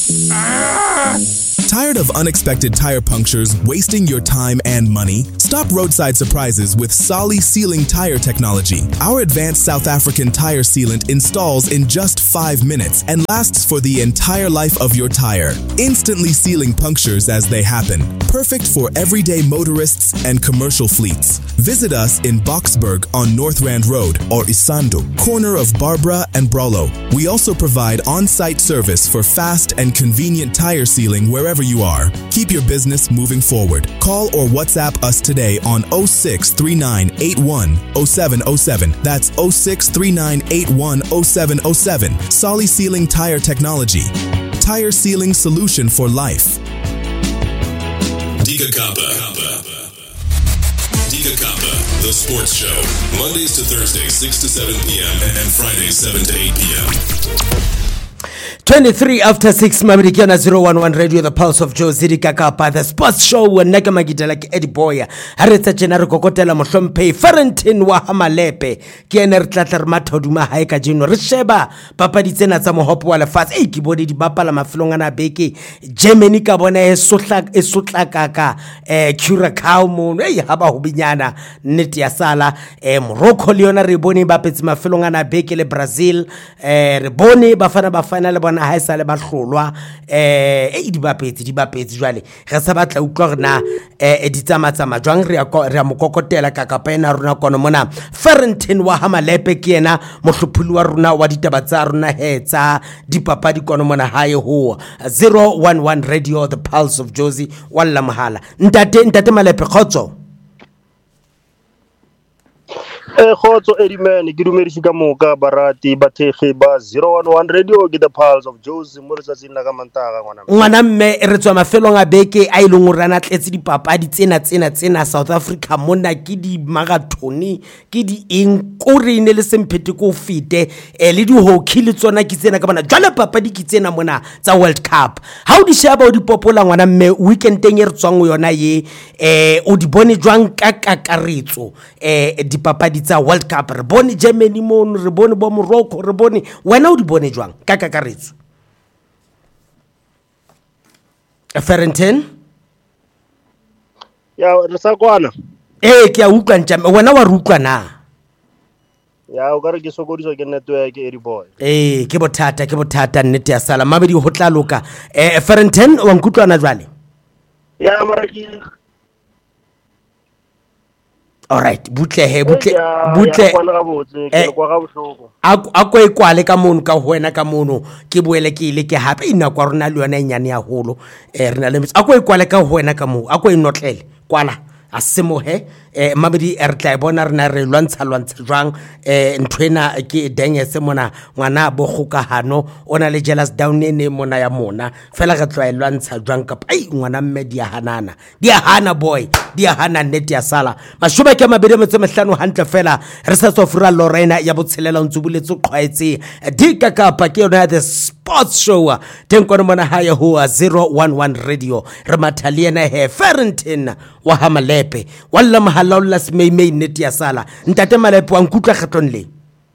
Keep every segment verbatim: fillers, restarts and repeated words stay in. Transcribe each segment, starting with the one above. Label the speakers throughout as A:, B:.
A: Tired of unexpected tire punctures wasting your time and money? Stop roadside surprises with Solly Sealing Tire Technology. Our advanced South African tire sealant installs in just five minutes and lasts for the entire life of your tire, instantly sealing punctures as they happen. Perfect for everyday motorists and commercial fleets. Visit us in Boksburg on North Rand Road or Isando, corner of Barbara and Brolo. We also provide on-site service for fast and convenient tire sealing wherever you are. Keep your business moving forward. Call or WhatsApp us today on oh six three nine eight one oh seven oh seven. That's oh six three nine eight one oh seven oh seven. Solly Sealing Tire Technology. Tire sealing solution for life.
B: Diga Kappa. Diga Kappa, the sports show. Mondays to Thursdays, six to seven p.m. and Fridays, seven to eight p.m.
C: twenty-three after six, Mabirikiana zero one one Radio, the pulse of Joe Zidika Kappa, the sports show, Neka Magida like Eddie Boya, Harita Genaro Kokotela Moshompe, Ferrentin Wahama Lepe, Kiener Tlatar Matoduma Haika Jino, Risheba, Papa di Zena Samohop Wala Fast, Eki Bodi di Bapala Maflongana Beki, Gemini Cabone, Sutlak, Esutlakaka, Curacao Moon, eh, Haba Hubinyana, Netia Sala, Morocco Leona Riboni Bapets Maflongana Beki, Le Brazil, Riboni Bafana Bafana Lebon. Ha sale ba hlolwa eh e di bapetse di bapetse jwale re sa batla utlwa rena eh di tsamatsama jwang re re mokokotela ka kapena rona kono mona Ferrentin wa Hamalepe ke yena mohlophuli wa rona wa ditaba tsa rona hetsa dipapadi kono mona hae ho zero one one Radio, the pulse of Josie walla mahala ntate ntate Malepe khotso
D: Eh khotso Ediman ke dumedise ka moka barati bathege ba zero one one Radio ke the pulse of Josie mo letsatsing la ka mantaga ngwana
C: ngwana mme re tswa mafelong a beke a ileng rana tletse dipapadi tsena tsena tsena South Africa mona ke di marathoni ke di inkurine le semphete ko fite e le di hockey le tsona ke tsena ka bana jwale papadi ke tsena mona tsa World Cup ha o di sheba o di popola ngwana mme weekendeng e re tswang yona ye eh o di bone jwang ka kakaretso eh dipapadi tsa World Cup re bone Germany mon re bone bo Morocco re bone wena o di bone jwang ka kakaretso Ferrentin
D: ya re sa kwana
C: eh ke a utlwa ntjame wena wa rutlwa na
D: ya o ka re ke sokodiswa ke network e di boy
C: eh ke bothata ke bothata nnete ya sala mabedi ho tla loka eh Ferrentin wa nkutlwana jwale
D: ya mara ke
C: all right butle he butle butle a ko e kwale ka mono ka hoena ka mono ke boele ke ile ke hape ina kwa rona le yona nyane ya holo eh rena le a ko e kwale ka hoena ka mo a ko e notlele kwala a semohe eh mabedi er tla bona rena re lwantsha lwantsha jwang eh ntwena ke denge se mona ngwana bo gokahano ona le jealous down ne mona ya mona fela ga tla lwantsha jwang ka ai ngwana mme dia hanana dia hana boy dia hana net ya sala mashoba ke mabedi metse mehlano hantle fela re sa tsofura Lorena ya botshelela ntsubuletse qhwaetse Diga Kappa ke yona the sports show tenkwana mona haya ho zero one one Radio re mathaliena he Ferrentin wa Hamalepe walla mahalalla smei mei net ya sala ntate Malepe wa nkutla khatlong le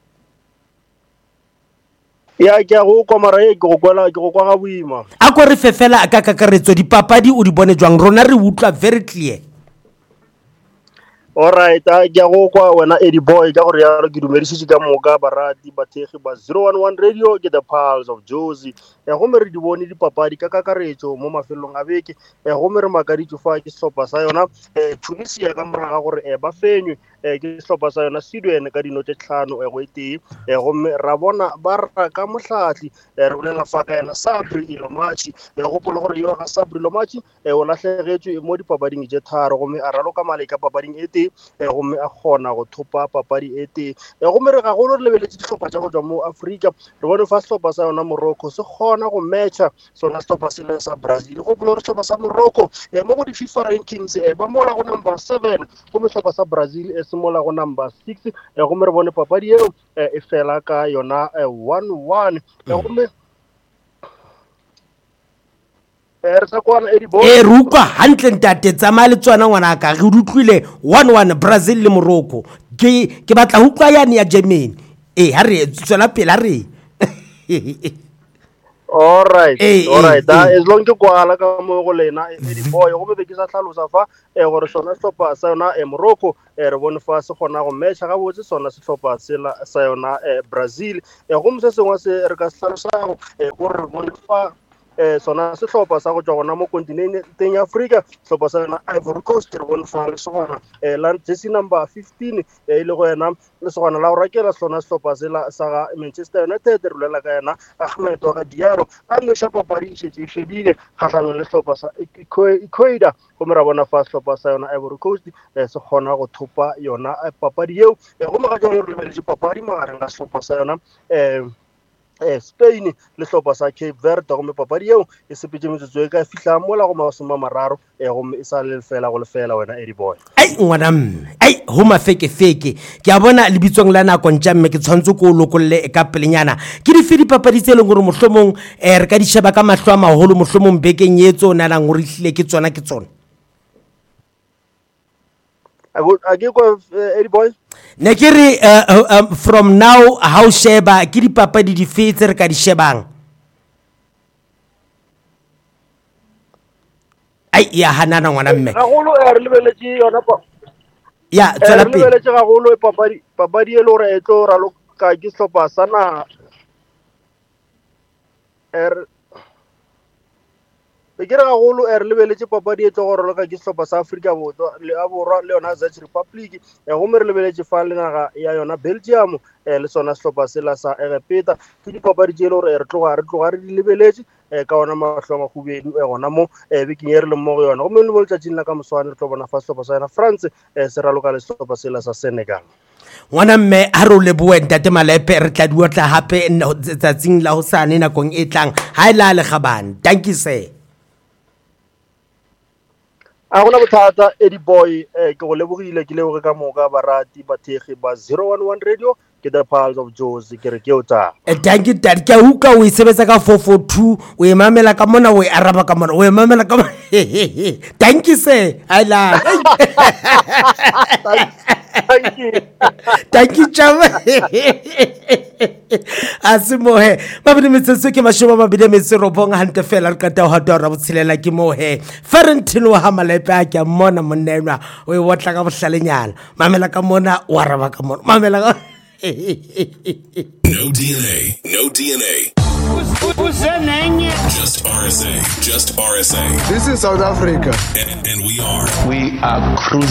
D: ya ke go komara e ke go kwala ke go kwa ga boima
C: a ko re fefela ka kakaretso dipapadi o di bone jwang rona re utlwa very clear.
D: Alright, a ke go kwa wena Eddie Boy ka gore ya ke dumedisitse ka moka barati bathege ba zero one one Radio ke the pulse of Josie ya go mere di bone dipapadi ka kakaretso mo mafelong a beke ya go mere makaditso fa ke sopa sa yona eh Tunisia ka moraga gore e ba fenywe eh ke sopa sa yona Sweden ka dinote tlhano e go ite e go ra bona ba ra ka mohlahli e re bolela fa ka yena Sabri Ilomachi e go pola gore yo ga Sabri Ilomachi e o lahlegetswe mo dipapading je tharo go me a raloka male ka papading ete e go me a gona go thopa papadi ete e go mere ga go lo lebeletse ditlhopha tsa go tswa mo Africa re bone fa stopa sa yona Morocco se gona go matcha sona stopa se le sa Brazil go blo re stopa sa Morocco e mo go di FIFA rankings e ba mola go number seven go me stopa sa Brazil e se mola go number six e go mere bone papadi eo e fela ka yona one one e go me
C: e ruka hantle ntate tsama le tswana ngwana ka re rutlwile one one Brazil le Morocco ke ke batla utlwa yani ya Germany e ha re tswela pela re
D: All right,
C: Eh,
D: all right.
C: eh,
D: Da
C: eh.
D: as long ke kwala ka mo go lena Eddie Boy go be ke sa tlhalosa fa e gore sona setlhopha sa yona e Morocco e re bone fa se gona go matcha ga botse sona setlhopha sela sa yona e Brazil e go mse sengwe se re ka se tlhalosa e gore bone fa eh sona setlhopha sa go tswa gona mo kontinenteng ya Africa setlhopha sa yona Ivory Coast re bone fa le sona eh la jersey number fifteen e ile go yena le sona la o rakela sona setlhopha sela sa ga Manchester United re lela ka yena Ahmed Diallo a le sha papadi se tse shebile kgatlhanong le setlhopha sa Ecuador go mera bona fa setlhopha sa yona Ivory Coast e se gona go thopa yona papadi eo e go mega jalo re le papadi magareng ga setlhopha sa yona eh eh Spain le setlhopha sa Cape Verde go me papadi eo e sepetse metsotso e ka fihla mola go masoma mararo e go e sa le fela go le fela wena Eddie Boy.
C: ai ngwana mme ai ho mafeke feke ke a bona le bitsong la nako ntja mme ke tshwantse ko lokolle ka pelenyana ke di fedi papadi tse leng gore mohlomong eh re ka di sheba ka mahlo a maholo mohlomong bekeng yetso o nana ngore hlile ke tsona ke tsona
D: I go I go Eddie Boy.
C: ne ke re uh, uh, um, from now how sheba ke dipapadi di fetse re ka di shebang ai ya hanana ngwana mme
D: Ga golo e re lebeletse yona pa
C: ya
D: e
C: tswela
D: re
C: pele
D: lebeletse ga golo papadi papadi e le gore e tlo raloka ke setlhopha sa na er e ke re ga golo e re lebeletse papadi e tlo go raloka ke setlhopha sa Africa Borwa le a borwa le yona Czech Republic e go me re lebeletse fa le naga ya yona Belgium e le sona setlhopha sela sa Egepeta ke dipapadi tse le gore re tloga re tloga re di lebeletse e ka ona mahloma go bedu e gona mo e be ke nyere le mo go yona go me le bo letsatsing la ka moswane re tlo bona fa setlhopha sa yona France e se raloka le setlhopha sela sa Senegal.
C: ngwana mme a re o leboe ntate Malepe re tla diotla hape tsatsing la hosane nakong e tlang ha e la le gabane thank you sir
D: a gona bothata Eddie Boy eh ke go lebogile ke leboge ka moka barati bathegi ba zero one one radio ke the Pulse of Jozi ke re ke o tsa
C: e thank you dad ke uka o isebetsa ka four four two o e mamela ka mona o e araba ka mona o e mamela ka thank you sir I love
D: thank you
C: thank you chama asimohe mabidi metsotso ke mashoma mabidi metso robong hante fela re ka ta ho ta ra botshelela ke mohe Ferentino wa Hamalepe a ke mona monenwa o e wotla ka bohlalenyana mamela ka mona o araba ka mona mamela ka
B: No D N A. No D N A. Just R S A. Just R S A.
E: This is South Africa.
B: And, and we are.
F: We are cruising.